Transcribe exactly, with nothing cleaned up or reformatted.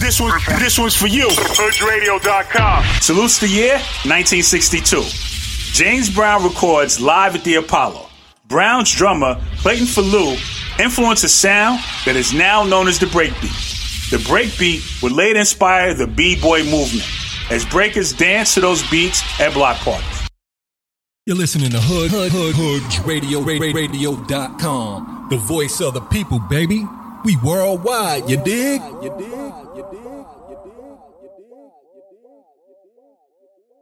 This one, this one's for you. Hood Radio dot com. Salutes the year, nineteen sixty-two. James Brown records live at the Apollo. Brown's drummer, Clayton Falou, influenced a sound that is now known as the breakbeat. The breakbeat would later inspire the B-boy movement, as breakers dance to those beats at block parties. You're listening to Hood, Hood, Hood, Hood Radio, Radio dot com. The voice of the people, baby. We worldwide, you dig? You dig? You dig?